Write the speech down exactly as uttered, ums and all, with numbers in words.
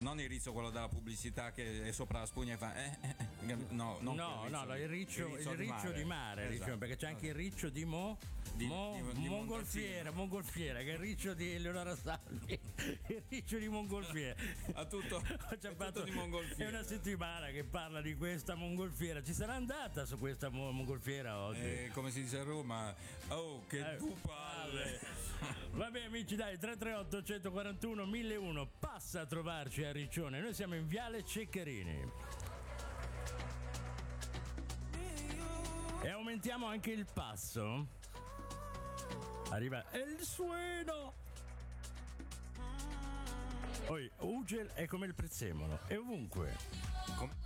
non il riccio quello della pubblicità che è sopra la spugna e fa eh, eh, eh. no, non no, il no, no, il riccio, il riccio, il riccio di mare, esatto. riccio, perché c'è anche il riccio di Mo Di, Mo, di, di Mongolfiera, Mongolfiera, che è il riccio di Eleonora Salvi, il riccio di Mongolfiera. A tutto, C'è fatto di Mongolfiera. È una settimana che parla di questa Mongolfiera. Ci sarà andata su questa Mongolfiera oggi? Eh, come si dice a Roma, oh che Eh, tu palle. Vabbè amici, dai, tre tre otto uno quattro uno mille uno, passa a trovarci a Riccione. Noi siamo in Viale Ceccherini. E aumentiamo anche il passo. Arriva il sueno. Poi Ugel è come il prezzemolo, è ovunque. Com-